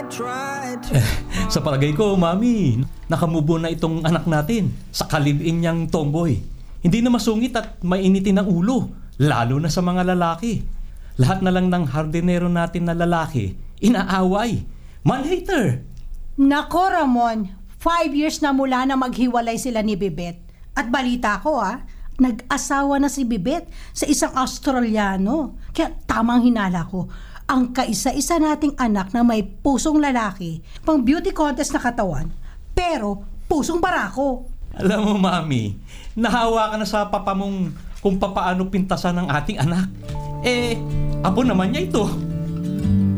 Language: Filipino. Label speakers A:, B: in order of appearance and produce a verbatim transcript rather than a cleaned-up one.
A: Sa palagay ko, Mami, nakamubo na itong anak natin sa kalibing niyang tomboy. Hindi na masungit at mainitin ang ulo, lalo na sa mga lalaki. Lahat na lang ng hardinero natin na lalaki, inaaway. Man-hater.
B: Nako, Ramon, five years na mula na maghiwalay sila ni Bibet. At balita ko ah, nag-asawa na si Bibet sa isang Australiano. Kaya tamang hinala ko, ang kaisa-isa nating anak na may pusong lalaki, pang beauty contest na katawan, pero pusong barako.
A: Alam mo, Mami, nahawa ka na sa papa mong kung papaano pintasan ng ating anak. Eh, apo naman niya ito.